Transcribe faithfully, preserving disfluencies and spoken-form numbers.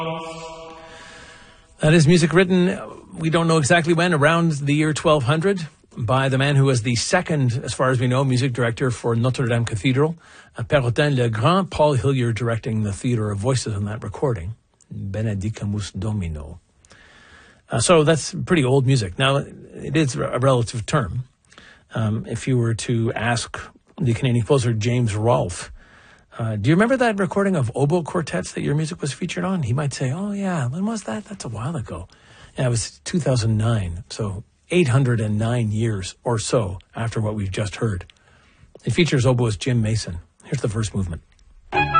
That is music written, we don't know exactly when, around the year twelve hundred, by the man who was the second, as far as we know, music director for Notre Dame Cathedral, Perrotin Le Grand, Paul Hilliard directing the theater of voices on that recording, Benedicamus Domino. Uh, so that's pretty old music. Now, it is a relative term. Um, if you were to ask the Canadian composer James Rolfe, uh, do you remember that recording of oboe quartets that your music was featured on? He might say, oh yeah, when was that? That's a while ago. Yeah, it was two thousand nine, so eight hundred nine years or so after what we've just heard. It features oboist Jim Mason. Here's the first movement.